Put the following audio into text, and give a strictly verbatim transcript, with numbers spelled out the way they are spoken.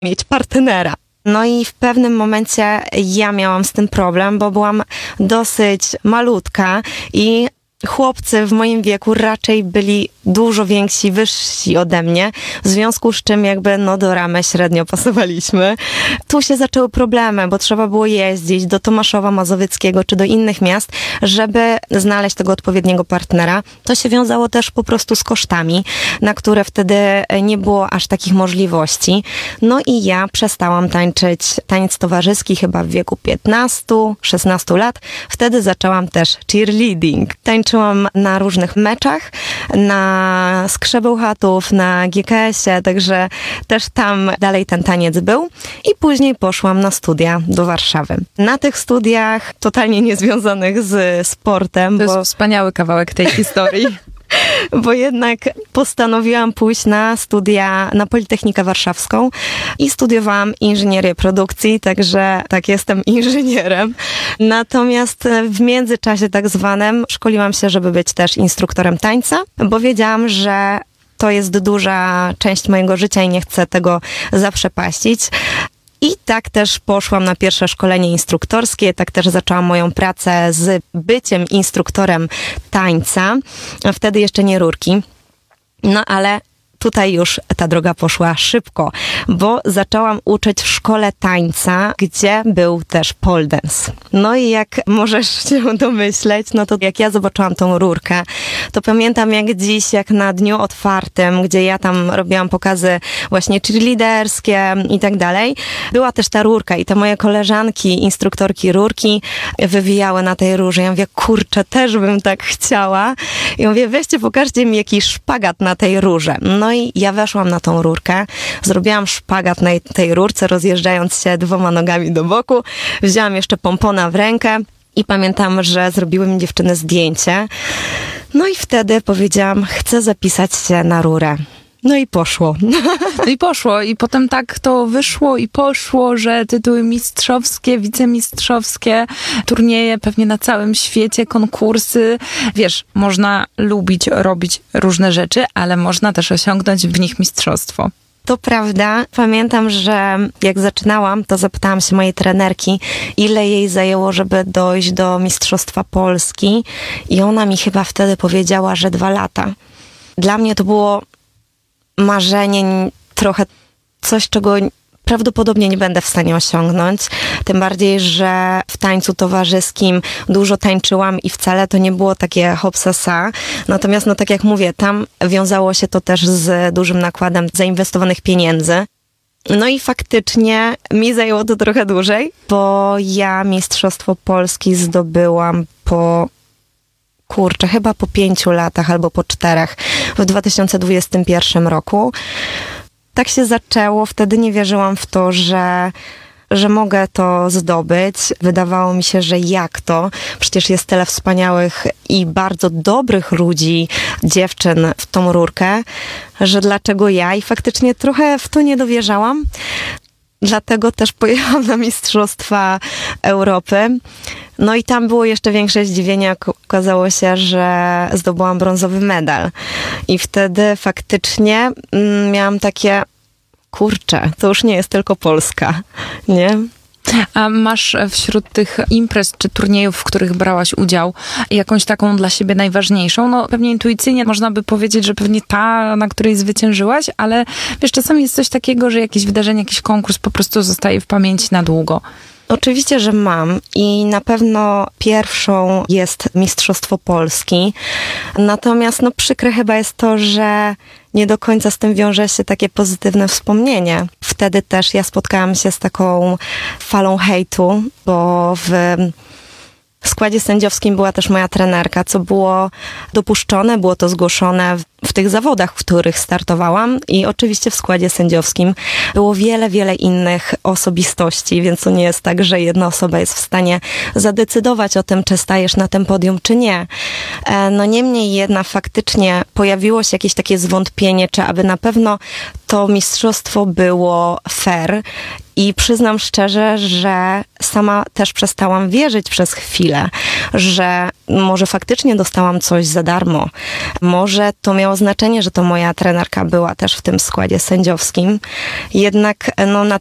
mieć partnera. No i w pewnym momencie ja miałam z tym problem, bo byłam dosyć malutka i chłopcy w moim wieku raczej byli dużo więksi, wyżsi ode mnie, w związku z czym jakby no do ramy średnio pasowaliśmy. Tu się zaczęły problemy, bo trzeba było jeździć do Tomaszowa Mazowieckiego czy do innych miast, żeby znaleźć tego odpowiedniego partnera. To się wiązało też po prostu z kosztami, na które wtedy nie było aż takich możliwości. No i ja przestałam tańczyć taniec towarzyski chyba w wieku piętnastu szesnastu lat. Wtedy zaczęłam też cheerleading. Tańczyłam na różnych meczach, na Skrzebełchatów, na G K S-ie, także też tam dalej ten taniec był. I później poszłam na studia do Warszawy. Na tych studiach totalnie niezwiązanych z sportem. To bo... jest wspaniały kawałek tej historii. Bo jednak postanowiłam pójść na studia na Politechnikę Warszawską i studiowałam inżynierię produkcji, także tak, jestem inżynierem. Natomiast w międzyczasie tak zwanym szkoliłam się, żeby być też instruktorem tańca, bo wiedziałam, że to jest duża część mojego życia i nie chcę tego zaprzepaścić. I tak też poszłam na pierwsze szkolenie instruktorskie, tak też zaczęłam moją pracę z byciem instruktorem tańca. Wtedy jeszcze nie rurki. No ale tutaj już ta droga poszła szybko, bo zaczęłam uczyć w szkole tańca, gdzie był też pole dance. No i jak możesz się domyśleć, no to jak ja zobaczyłam tą rurkę, to pamiętam jak dziś, jak na dniu otwartym, gdzie ja tam robiłam pokazy właśnie cheerleaderskie i tak dalej, była też ta rurka i te moje koleżanki, instruktorki rurki wywijały na tej rurze. Ja mówię, kurczę, też bym tak chciała. I mówię, weźcie, pokażcie mi jakiś szpagat na tej rurze. No i ja weszłam na tą rurkę, zrobiłam szpagat na tej rurce, rozjeżdżając się dwoma nogami do boku, wzięłam jeszcze pompona w rękę i pamiętam, że zrobiły mi dziewczyny zdjęcie. No i wtedy powiedziałam, chcę zapisać się na rurę. No i poszło. No i poszło. I potem tak to wyszło i poszło, że tytuły mistrzowskie, wicemistrzowskie, turnieje pewnie na całym świecie, konkursy. Wiesz, można lubić robić różne rzeczy, ale można też osiągnąć w nich mistrzostwo. To prawda. Pamiętam, że jak zaczynałam, to zapytałam się mojej trenerki, ile jej zajęło, żeby dojść do Mistrzostwa Polski. I ona mi chyba wtedy powiedziała, że dwa lata. Dla mnie to było marzenie, trochę coś, czego prawdopodobnie nie będę w stanie osiągnąć. Tym bardziej, że w tańcu towarzyskim dużo tańczyłam i wcale to nie było takie hopsasa. Natomiast, no tak jak mówię, tam wiązało się to też z dużym nakładem zainwestowanych pieniędzy. No i faktycznie mi zajęło to trochę dłużej, bo ja Mistrzostwo Polski zdobyłam po... Kurczę, chyba po pięciu latach albo po czterech w dwa tysiące dwudziestym pierwszym roku. Tak się zaczęło, wtedy nie wierzyłam w to, że, że mogę to zdobyć. Wydawało mi się, że jak to? Przecież jest tyle wspaniałych i bardzo dobrych ludzi, dziewczyn w tą rurkę, że dlaczego ja? I faktycznie trochę w to nie dowierzałam. Dlatego też pojechałam na Mistrzostwa Europy. No i tam było jeszcze większe zdziwienie, jak okazało się, że zdobyłam brązowy medal. I wtedy faktycznie mm, miałam takie, kurczę, to już nie jest tylko Polska, nie? A masz wśród tych imprez czy turniejów, w których brałaś udział, jakąś taką dla siebie najważniejszą? No pewnie intuicyjnie można by powiedzieć, że pewnie ta, na której zwyciężyłaś, ale wiesz, czasami jest coś takiego, że jakieś wydarzenie, jakiś konkurs po prostu zostaje w pamięci na długo. Oczywiście, że mam i na pewno pierwszą jest Mistrzostwo Polski. Natomiast no przykre chyba jest to, że nie do końca z tym wiąże się takie pozytywne wspomnienie. Wtedy też ja spotkałam się z taką falą hejtu, bo w W składzie sędziowskim była też moja trenerka, co było dopuszczone, było to zgłoszone w, w tych zawodach, w których startowałam i oczywiście w składzie sędziowskim było wiele, wiele innych osobistości, więc to nie jest tak, że jedna osoba jest w stanie zadecydować o tym, czy stajesz na tym podium, czy nie. No niemniej jednak faktycznie pojawiło się jakieś takie zwątpienie, czy aby na pewno to mistrzostwo było fair. I przyznam szczerze, że sama też przestałam wierzyć przez chwilę, że może faktycznie dostałam coś za darmo. Może to miało znaczenie, że to moja trenerka była też w tym składzie sędziowskim. Jednak no, na